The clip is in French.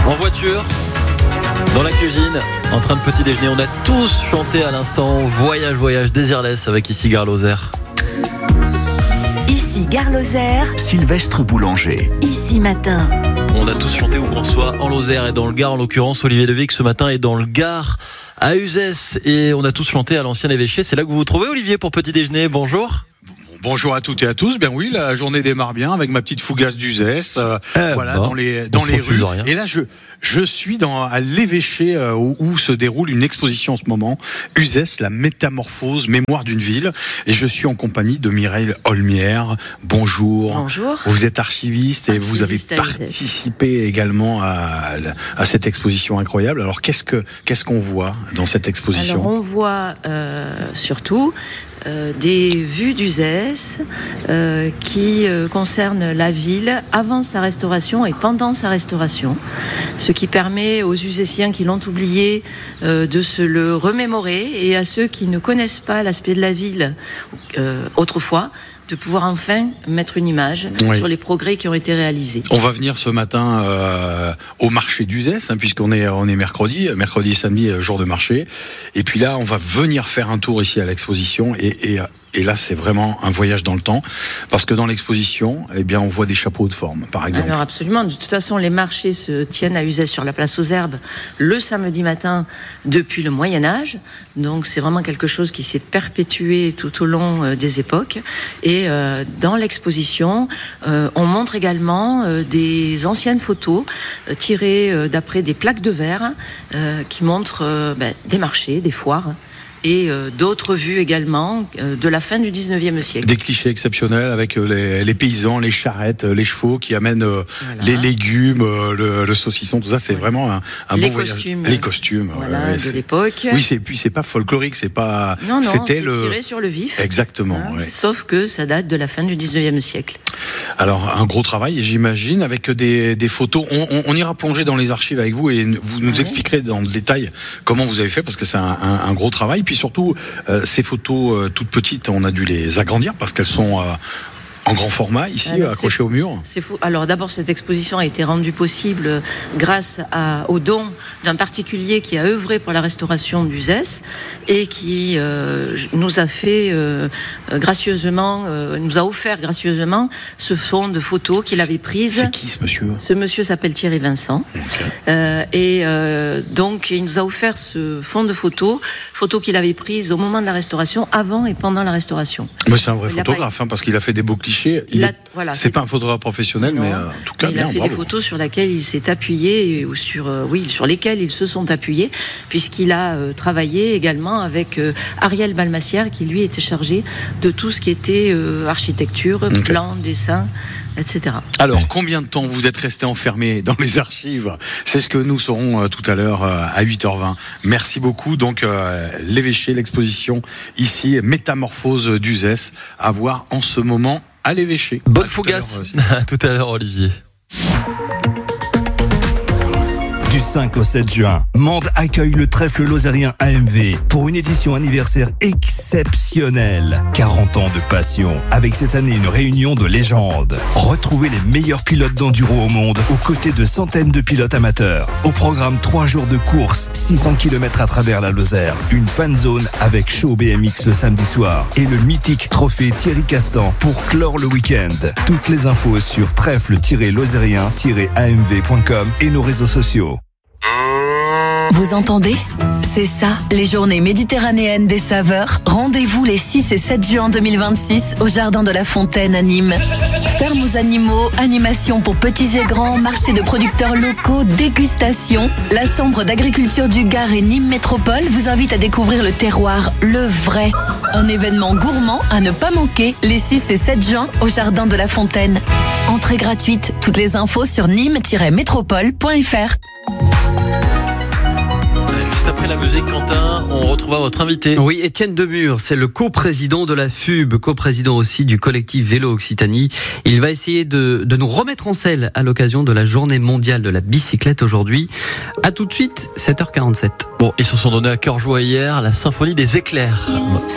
En voiture, dans la cuisine, en train de petit déjeuner, on a tous chanté à l'instant Voyage, voyage, Désirless avec ici Gare Lozère. Ici Gare Lozère, Sylvestre Boulanger. Ici Matin. On a tous chanté où qu'on soit en Lozère et dans le Gard. En l'occurrence, Olivier Devic ce matin est dans le Gard à Uzès et on a tous chanté à l'ancien évêché. C'est là que vous vous trouvez, Olivier, pour petit déjeuner. Bonjour. Bonjour à toutes et à tous. Ben oui, la journée démarre bien avec ma petite fougasse d'Uzès. Dans les rues. Et là, je suis à l'évêché où se déroule une exposition en ce moment. Uzès, la métamorphose, mémoire d'une ville. Et je suis en compagnie de Mireille Olmière. Bonjour. Bonjour. Vous êtes archiviste et vous avez participé également à cette exposition incroyable. Alors, qu'est-ce qu'on voit dans cette exposition ? Alors, on voit surtout des vues d'Uzès qui concernent la ville avant sa restauration et pendant sa restauration, ce qui permet aux Uzéciens qui l'ont oublié de se le remémorer et à ceux qui ne connaissent pas l'aspect de la ville autrefois, de pouvoir enfin mettre une image sur les progrès qui ont été réalisés. On va venir ce matin au marché d'Uzès, puisqu'on est mercredi et samedi, jour de marché. Et puis là, on va venir faire un tour ici à l'exposition et là, c'est vraiment un voyage dans le temps, parce que dans l'exposition, on voit des chapeaux de forme, par exemple. Alors absolument. De toute façon, les marchés se tiennent à Uzès sur la place aux Herbes le samedi matin depuis le Moyen Âge. Donc c'est vraiment quelque chose qui s'est perpétué tout au long des époques. Et dans l'exposition, on montre également des anciennes photos tirées d'après des plaques de verre qui montrent des marchés, des foires. Et d'autres vues également de la fin du 19e siècle. Des clichés exceptionnels avec les paysans, les charrettes, les chevaux qui amènent les légumes, le saucisson, tout ça. C'est vraiment un bon voyage. Les costumes de l'époque. Oui, c'est pas folklorique, c'est pas... Non, c'est tiré sur le vif. Exactement. Sauf que ça date de la fin du 19e siècle. Alors, un gros travail, j'imagine, avec des photos. On ira plonger dans les archives avec vous et vous nous expliquerez dans le détail comment vous avez fait, parce que c'est un gros travail. Puis surtout, ces photos toutes petites, on a dû les agrandir parce qu'elles sont en grand format, ici, accrochées au mur. C'est fou. Alors d'abord, cette exposition a été rendue possible grâce au don d'un particulier qui a œuvré pour la restauration d'Uzès et qui nous a fait nous a offert gracieusement ce fonds de photos qu'il avait prises. C'est qui ce monsieur ? Ce monsieur s'appelle Thierry Vincent. Okay. Donc il nous a offert ce fonds de photos qu'il avait prises au moment de la restauration, avant et pendant la restauration. Mais c'est un vrai photographe, parce qu'il a fait des beaux clichés. C'est pas un photographe professionnel, mais en tout cas, il a fait des photos sur lesquelles il s'est appuyé, ou sur lesquelles ils se sont appuyés, puisqu'il a travaillé également avec Ariel Balmassière, qui lui était chargé de tout ce qui était architecture, plan, dessin, etc. Alors, combien de temps vous êtes resté enfermé dans les archives ? C'est ce que nous saurons tout à l'heure à 8h20. Merci beaucoup. Donc, l'évêché, l'exposition ici, Métamorphose d'Uzès, à voir en ce moment à l'évêché. Bonne fougasse. À tout à l'heure, Olivier. Du 5 au 7 juin, Mende accueille le trèfle lozérien AMV pour une édition anniversaire exceptionnelle. 40 ans de passion, avec cette année une réunion de légendes. Retrouvez les meilleurs pilotes d'enduro au monde, aux côtés de centaines de pilotes amateurs. Au programme 3 jours de course, 600 km à travers la Lozère, une fan zone avec show BMX le samedi soir et le mythique trophée Thierry Castan pour clore le week-end. Toutes les infos sur trèfle-lozérien-amv.com et nos réseaux sociaux. Vous entendez ? C'est ça, les journées méditerranéennes des saveurs. Rendez-vous les 6 et 7 juin 2026 au Jardin de la Fontaine à Nîmes. Ferme aux animaux, animations pour petits et grands, marché de producteurs locaux, dégustation. La Chambre d'agriculture du Gard et Nîmes Métropole vous invite à découvrir le terroir, le vrai. Un événement gourmand à ne pas manquer les 6 et 7 juin au Jardin de la Fontaine. Entrée gratuite, toutes les infos sur nîmes-métropole.fr. Après la musique, Quentin, on retrouvera votre invité. Oui, Étienne Demure, c'est le coprésident de la FUB, coprésident aussi du collectif Vélo Occitanie. Il va essayer de nous remettre en selle à l'occasion de la journée mondiale de la bicyclette aujourd'hui. À tout de suite, 7h47. Bon, ils se sont donnés à cœur joie hier, la symphonie des éclairs.